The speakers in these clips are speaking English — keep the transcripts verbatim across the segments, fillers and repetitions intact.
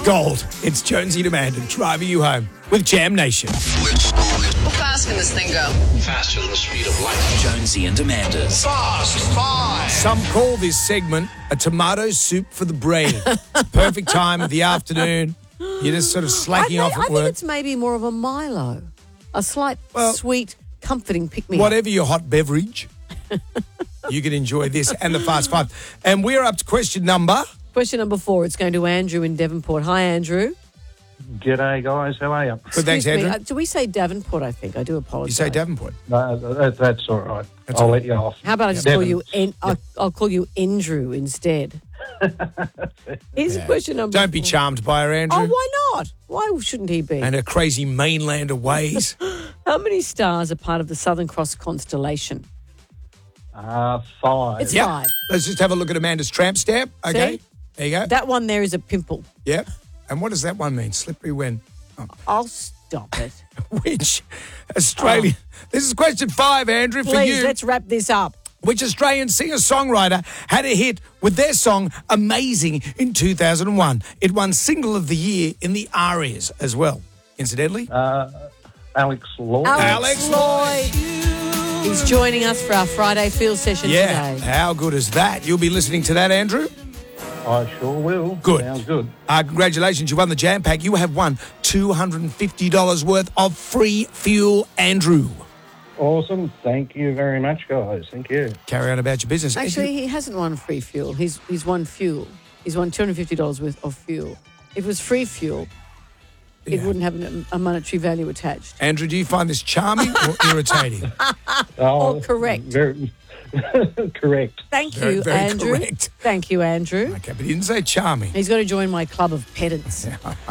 Gold. It's Jonesy Demanded driving you home with Jam Nation. How fast can this thing go? Faster than the speed of light. Jonesy and Amanda's Fast Five. Some call this segment a tomato soup for the brain. Perfect time of the afternoon. You're just sort of slacking I, off I at think work. it's maybe more of a Milo, a slight, Well, sweet, comforting pick-me-up. Whatever your hot beverage, you can enjoy this and the Fast Five. And we're up to question number... Question number four. It's going to Andrew in Devonport. Hi, Andrew. G'day, guys. How are you? Good, thanks, Excuse me, Andrew. uh, do we say Davenport, I think? I do apologise. You say Davenport. No, that, that's all right. That's I'll all right. let you off. How about I just Devon. call you... En- I'll, I'll call you Andrew instead. Here's Yeah. question number Don't be four. charmed by her, Andrew. Oh, why not? Why shouldn't he be? And her crazy mainlander ways. How many stars are part of the Southern Cross constellation? Uh, five. It's Yep. five. Let's just have a look at Amanda's tramp stamp. Okay. See? There you go. That one there is a pimple. Yep. And what does that one mean? Slippery when? I'll stop it. Which Australian... This is question five, Andrew, for Please, you. let's wrap this up. Which Australian singer-songwriter had a hit with their song Amazing in two thousand one? It won Single of the Year in the ARIAs as well, incidentally. Uh, Alex Lloyd. Alex Lloyd. He's joining us for our Friday field session yeah, today. how good is that? You'll be listening to that, Andrew? I sure will. Good. Sounds good. Uh, congratulations, you won the Jam Pack. You have won two hundred fifty dollars worth of free fuel, Andrew. Awesome. Thank you very much, guys. Thank you. Carry on about your business. Actually, he hasn't won free fuel. He's he's won fuel. He's won two hundred fifty dollars worth of fuel. If it was free fuel, it Yeah. wouldn't have an, a monetary value attached. Andrew, do you find this charming or irritating? Oh, Or correct. Very, correct. Thank Very, you, very Andrew. correct. Thank you, Andrew. Okay, but he didn't say charming. He's got to join my club of pedants.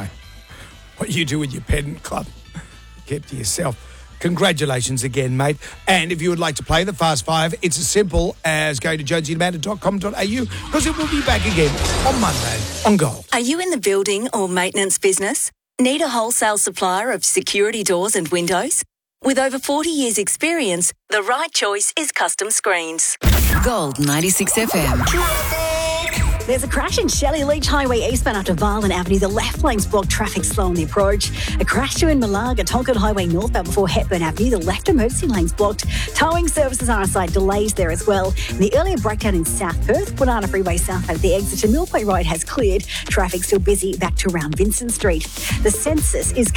What you do with your pedant club, keep to yourself. Congratulations again, mate. And if you would like to play the Fast Five, it's as simple as going to jonesy demanded dot com dot a u because it will be back again on Monday on Gold. Are you in the building or maintenance business? Need a wholesale supplier of security doors and windows? With over forty years' experience, the right choice is Custom Screens. Gold ninety-six F M. There's a crash in Shelley Leach Highway eastbound after Violin Avenue. The left lane's blocked, traffic slow on the approach. A crash too in Malaga, Tonkin Highway northbound before Hepburn Avenue. The left emergency lane's blocked. Towing services are on site, delays there as well. And the earlier breakdown in South Perth, Banana Freeway south at the exit to Millway Road has cleared. Traffic still busy back to around Vincent Street. The census is